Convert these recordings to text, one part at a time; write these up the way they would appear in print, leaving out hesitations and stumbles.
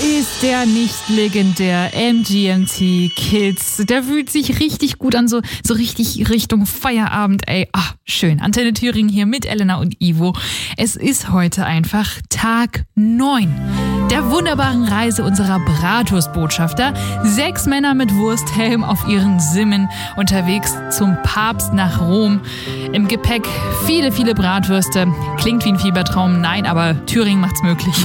Ist der nicht legendär? MGMT Kids. Der fühlt sich richtig gut an, so richtig Richtung Feierabend, ey. Ach, schön. Antenne Thüringen hier mit Elena und Ivo. Es ist heute einfach Tag 9 der wunderbaren Reise unserer Bratwurstbotschafter. 6 Männer mit Wursthelm auf ihren Simmen unterwegs zum Papst nach Rom. Im Gepäck viele Bratwürste. Klingt wie ein Fiebertraum. Nein, aber Thüringen macht's möglich.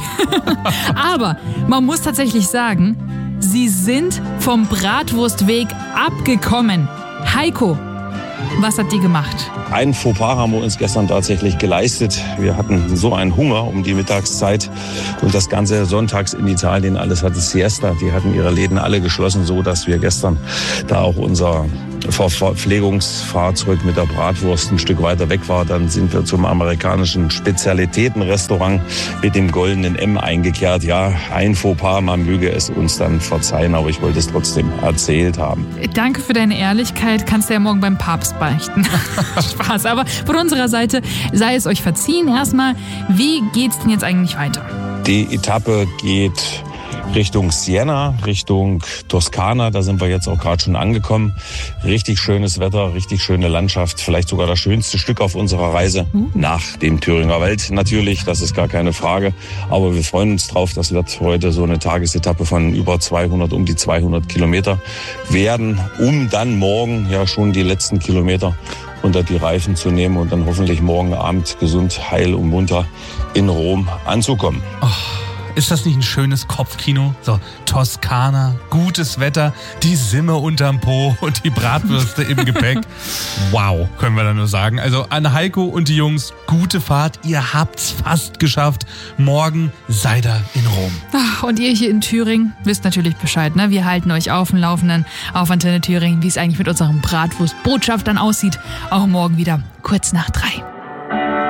Aber man muss tatsächlich sagen, sie sind vom Bratwurstweg abgekommen. Heiko, was habt ihr gemacht? Ein Fauxpas haben wir uns gestern tatsächlich geleistet. Wir hatten so einen Hunger um die Mittagszeit und das Ganze sonntags in Italien, alles hatte Siesta. Die hatten ihre Läden alle geschlossen, so dass wir gestern, da auch unser Verpflegungsfahrzeug mit der Bratwurst ein Stück weiter weg war, dann sind wir zum amerikanischen Spezialitätenrestaurant mit dem goldenen M eingekehrt. Ja, ein Fauxpas, man möge es uns dann verzeihen, aber ich wollte es trotzdem erzählt haben. Danke für deine Ehrlichkeit, kannst du ja morgen beim Papst beichten. Spaß, aber von unserer Seite sei es euch verziehen. Erstmal, wie geht's denn jetzt eigentlich weiter? Die Etappe geht Richtung Siena, Richtung Toskana, da sind wir jetzt auch gerade schon angekommen. Richtig schönes Wetter, richtig schöne Landschaft, vielleicht sogar das schönste Stück auf unserer Reise nach dem Thüringer Wald natürlich, das ist gar keine Frage. Aber wir freuen uns drauf, das wird heute so eine Tagesetappe von über um die 200 Kilometer werden, um dann morgen ja schon die letzten Kilometer unter die Reifen zu nehmen und dann hoffentlich morgen Abend gesund, heil und munter in Rom anzukommen. Oh. Ist das nicht ein schönes Kopfkino? So, Toskana, gutes Wetter, die Simme unterm Po und die Bratwürste im Gepäck. Wow, können wir da nur sagen. Also an Heiko und die Jungs, gute Fahrt. Ihr habt's fast geschafft. Morgen seid ihr in Rom. Ach, und ihr hier in Thüringen wisst natürlich Bescheid, ne? Wir halten euch auf dem Laufenden auf Antenne Thüringen, wie es eigentlich mit unseren Bratwurstbotschaftern aussieht. Auch morgen wieder kurz nach 3.